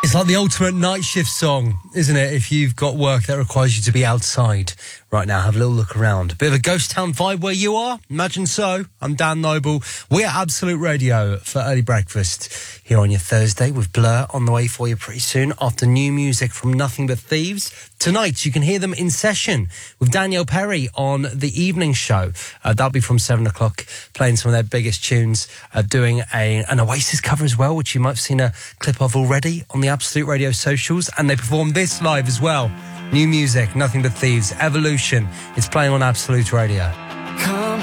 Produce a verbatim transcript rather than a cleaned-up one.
It's like the ultimate night shift song, isn't it? If you've got work that requires you to be outside right now, have a little look around. A bit of a ghost town vibe where you are? Imagine so. I'm Dan Noble. We're Absolute Radio for early breakfast here on your Thursday with Blur on the way for you pretty soon after new music from Nothing But Thieves. Tonight, you can hear them in session with Danielle Perry on the evening show. Uh, that'll be from seven o'clock, playing some of their biggest tunes, uh, doing a, an Oasis cover as well, which you might have seen a clip of already on the Absolute Radio socials. And they perform this live as well. New music, Nothing But Thieves, Evolution. It's playing on Absolute Radio. Come